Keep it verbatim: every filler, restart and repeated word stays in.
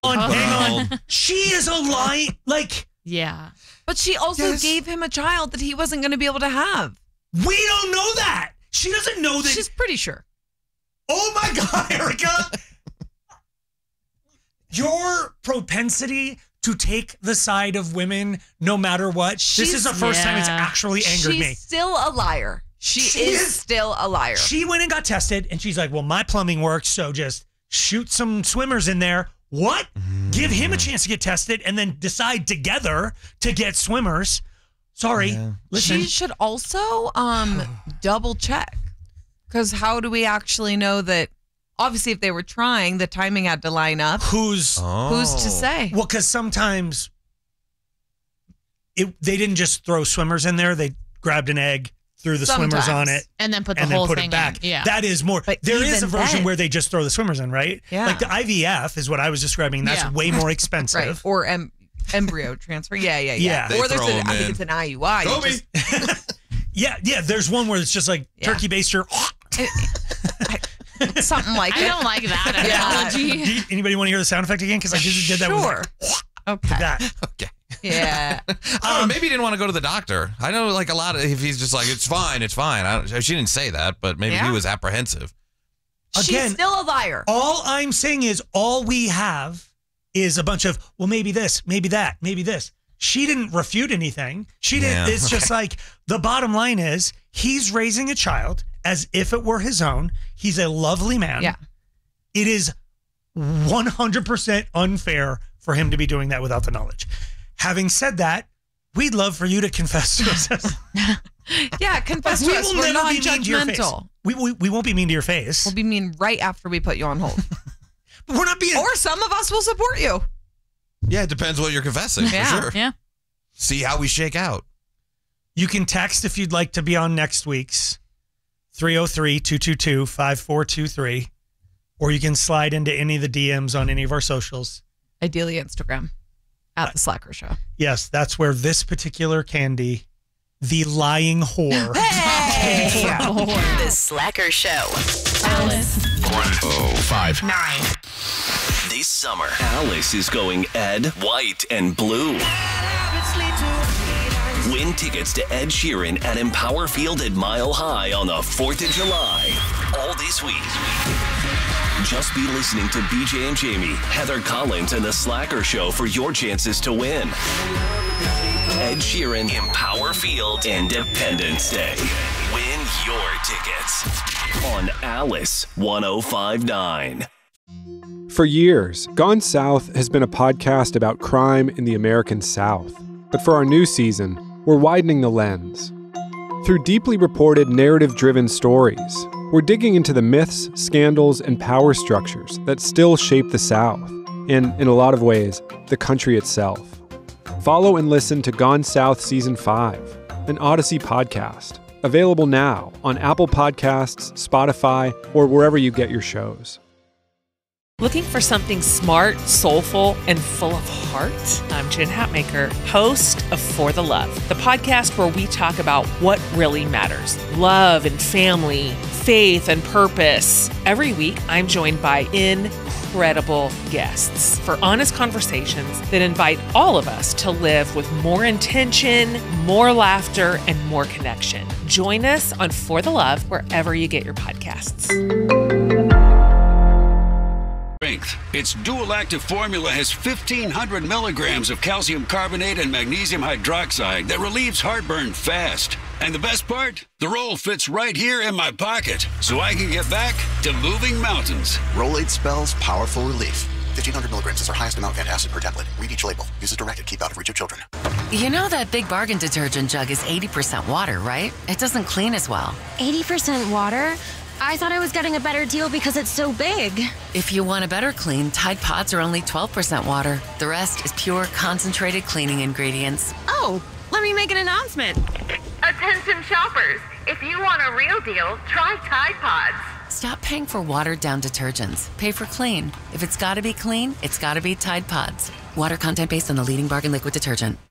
on, Hold hang on. on. She is a lie. Like, Yeah. But she also Yes. gave him a child that he wasn't going to be able to have. we don't know that. She doesn't know that. She's pretty sure. Oh my God, Erica. Your propensity to take the side of women no matter what. This She's- is the first time it's yeah. actually angered She's me. still a liar. She, She is, is- still a liar. She went and got tested and she's like, well, my plumbing works, so just shoot some swimmers in there. What? Give him a chance to get tested and then decide together to get swimmers. Sorry. Yeah. Listen. She should also um double check. Because how do we actually know that? Obviously, if they were trying, the timing had to line up. Who's Oh. Who's to say? well, because sometimes it they didn't just throw swimmers in there. They grabbed an egg, threw the swimmers on Sometimes. it, And then put the and then whole put thing it back. in. Yeah. That is more. But There is a even version then- where they just throw the swimmers in, right? Yeah. Like the I V F is what I was describing. That's Yeah. way more expensive. Right. Or em- embryo transfer. Yeah, yeah, Yeah. yeah. They Or there's throw an, 'em I think in. it's an I U I. You Kobe. just- Yeah, yeah. There's one where it's just like Yeah. turkey baster. something like I it. don't like that Yeah. analogy. Do you- anybody want to hear the sound effect again? Because I just did that. Sure. With Okay. that. Okay. Yeah. I don't know, maybe he didn't want to go to the doctor. I know, like a lot of, if he's just like, it's fine, it's fine. I don't, she didn't say that, but maybe Yeah. he was apprehensive. Again, She's still a liar. all I'm saying is all we have is a bunch of, well, maybe this, maybe that, maybe this. She didn't refute anything. She didn't. Yeah, It's just like the bottom line is he's raising a child as if it were his own. He's a lovely man. Yeah. It is one hundred percent unfair for him to be doing that without the knowledge. Having said that, we'd love for you to confess to us. Yeah, confess we to us. will We're never not be mean to your face. judgmental. We, we, we won't be mean to your face. We'll be mean right after we put you on hold. But we're not being. Or some of us will support you. Yeah, it depends what you're confessing, Yeah. for sure. Yeah. See how we shake out. You can text if you'd like to be on next week's three oh three, two two two, five four two three. Or you can slide into any of the D Ms on any of our socials. Ideally, Instagram at the Slacker Show. Yes, that's where this particular candy, the lying whore. Hey! The Slacker Show. Alice. one oh five. Nine. This summer, Alice is going Ed, White, and Blue. Win tickets to Ed Sheeran at Empower Field at Mile High on the fourth of July. All this week. Just be listening to B J and Jamie, Heather Collins, and The Slacker Show for your chances to win. Ed Sheeran, Empower Field, Independence Day. Win your tickets on Alice one oh five nine. For years, Gone South has been a podcast about crime in the American South. But for our new season, we're widening the lens. Through deeply reported, narrative-driven stories, we're digging into the myths, scandals, and power structures that still shape the South, and, in a lot of ways, the country itself. Follow and listen to Gone South Season five, an Odyssey podcast, available now on Apple Podcasts, Spotify, or wherever you get your shows. Looking for something smart, soulful, and full of heart? I'm Jen Hatmaker, host of For the Love, the podcast where we talk about what really matters: love and family, faith and purpose. Every week, I'm joined by incredible guests for honest conversations that invite all of us to live with more intention, more laughter, and more connection. Join us on For the Love wherever you get your podcasts. Strength. Its dual active formula has fifteen hundred milligrams of calcium carbonate and magnesium hydroxide that relieves heartburn fast. And the best part? The roll fits right here in my pocket, so I can get back to moving mountains. Rolade spells powerful relief. fifteen hundred milligrams is our highest amount of antacid per tablet. Read each label. Use as directed. Keep out of reach of children. You know that Big Bargain detergent jug is eighty percent water, right? It doesn't clean as well. eighty percent water? I thought I was getting a better deal because it's so big. If you want a better clean, Tide Pods are only twelve percent water. The rest is pure, concentrated cleaning ingredients. Oh, let me make an announcement. Attention shoppers, if you want a real deal, try Tide Pods. Stop paying for watered-down detergents. Pay for clean. If it's gotta be clean, it's gotta be Tide Pods. Water content based on the leading bargain liquid detergent.